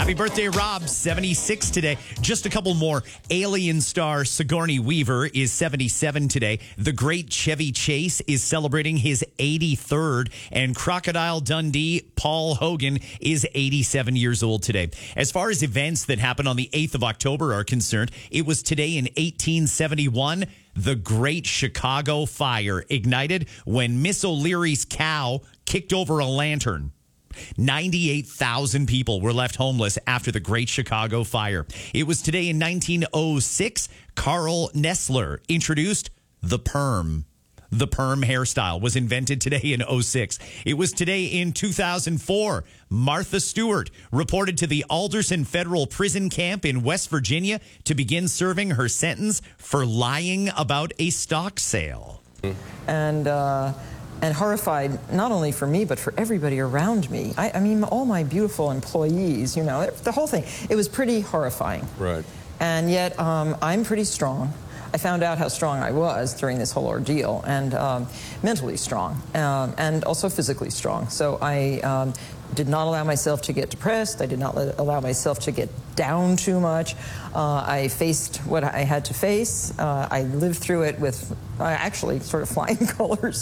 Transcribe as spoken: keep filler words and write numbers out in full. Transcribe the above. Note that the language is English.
Happy birthday, Rob. seventy-six today. Just a couple more. Alien star Sigourney Weaver is seventy-seven today. The great Chevy Chase is celebrating his eighty-third. And Crocodile Dundee, Paul Hogan, is eighty-seven years old today. As far as events that happened on the eighth of October are concerned, it was today in eighteen seventy-one. The Great Chicago Fire ignited when Miss O'Leary's cow kicked over a lantern. ninety-eight thousand people were left homeless after the Great Chicago Fire. It was today in nineteen oh six, Carl Nessler introduced the perm. The perm hairstyle was invented today in oh six. It was today in two thousand four. Martha Stewart reported to the Alderson Federal Prison Camp in West Virginia to begin serving her sentence for lying about a stock sale. And, uh... and horrified, not only for me, but for everybody around me. I, I mean, all my beautiful employees, you know, the whole thing. It was pretty horrifying. Right. And yet, um, I'm pretty strong. I found out how strong I was during this whole ordeal, and um, mentally strong, um, and also physically strong. So I um, did not allow myself to get depressed. I did not let, allow myself to get down too much. Uh, I faced what I had to face. Uh, I lived through it with uh, actually sort of flying colors.